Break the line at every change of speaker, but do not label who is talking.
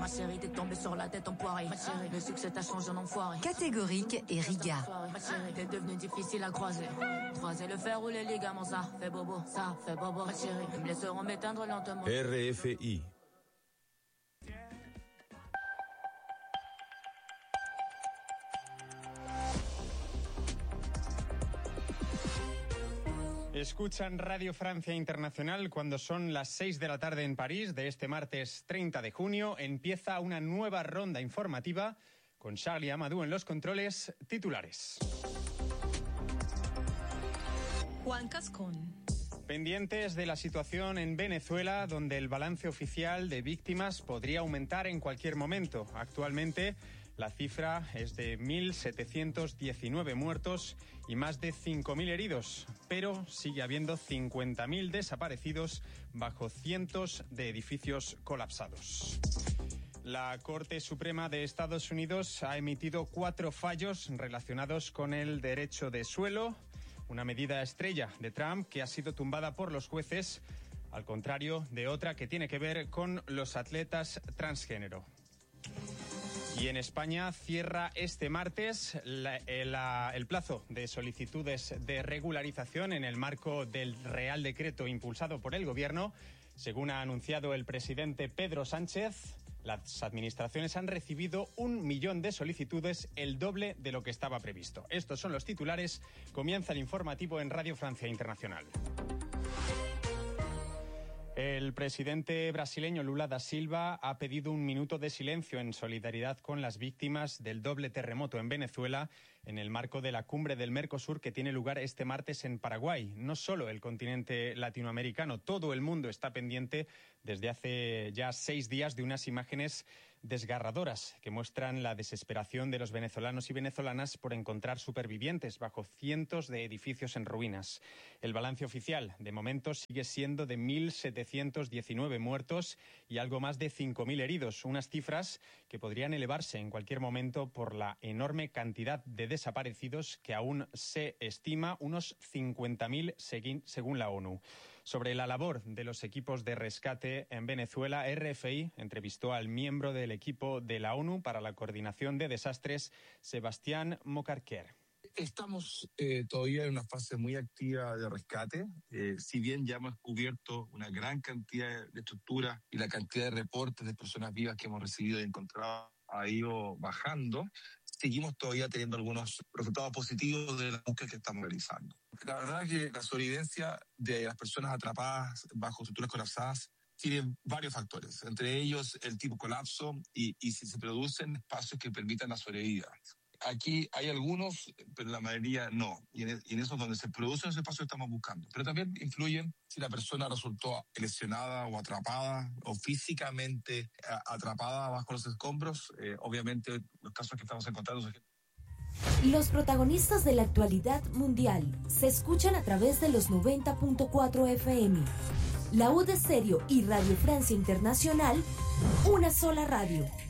Ma chérie, t'es tombée sur la tête enfoirée. Ma chérie, le succès t'a changé en enfoiré.
Catégorique et Riga.
Ma chérie, t'es devenue difficile à croiser. Croiser le fer ou les ligaments, ça fait bobo, ça fait bobo. Ma chérie, ils me laisseront m'éteindre lentement.
RFI.
Escuchan Radio Francia Internacional cuando son las 6 de la tarde en París. De este martes 30 de junio empieza una nueva ronda informativa con Charlie Amadou en los controles. Titulares.
Juan Cascón.
Pendientes de la situación en Venezuela, donde el balance oficial de víctimas podría aumentar en cualquier momento. Actualmente, la cifra es de 1.719 muertos y más de 5.000 heridos, pero sigue habiendo 50.000 desaparecidos bajo cientos de edificios colapsados. La Corte Suprema de Estados Unidos ha emitido 4 fallos relacionados con el derecho de suelo, una medida estrella de Trump que ha sido tumbada por los jueces, al contrario de otra que tiene que ver con los atletas transgénero. Y en España cierra este martes el plazo de solicitudes de regularización en el marco del Real Decreto impulsado por el Gobierno. Según ha anunciado el presidente Pedro Sánchez, las administraciones han recibido 1 millón de solicitudes, el doble de lo que estaba previsto. Estos son los titulares. Comienza el informativo en Radio Francia Internacional. El presidente brasileño Lula da Silva ha pedido 1 minuto de silencio en solidaridad con las víctimas del doble terremoto en Venezuela en el marco de la cumbre del Mercosur que tiene lugar este martes en Paraguay. No solo el continente latinoamericano, todo el mundo está pendiente desde hace ya 6 días de unas imágenes desgarradoras que muestran la desesperación de los venezolanos y venezolanas por encontrar supervivientes bajo cientos de edificios en ruinas. El balance oficial de momento sigue siendo de 1.719 muertos y algo más de 5.000 heridos, unas cifras que podrían elevarse en cualquier momento por la enorme cantidad de desaparecidos que aún se estima unos 50.000 según la ONU. Sobre la labor de los equipos de rescate en Venezuela, RFI entrevistó al miembro del equipo de la ONU para la coordinación de desastres, Sebastián Mocarquer.
Estamos todavía en una fase muy activa de rescate. Si bien ya hemos cubierto una gran cantidad de estructuras y la cantidad de reportes de personas vivas que hemos recibido y encontrado ha ido bajando, seguimos todavía teniendo algunos resultados positivos de la búsqueda que estamos realizando. La verdad es que la sobrevivencia de las personas atrapadas bajo estructuras colapsadas tiene varios factores, entre ellos el tipo colapso y si se producen espacios que permitan la sobrevida. Aquí hay algunos, pero la mayoría no. Y en esos donde se producen esos espacios estamos buscando. Pero también influyen si la persona resultó lesionada o atrapada o físicamente atrapada bajo los escombros. Obviamente los casos que estamos encontrando.
Los protagonistas de la actualidad mundial se escuchan a través de los 90.4 FM. La U de Stereo y Radio Francia Internacional, una sola radio.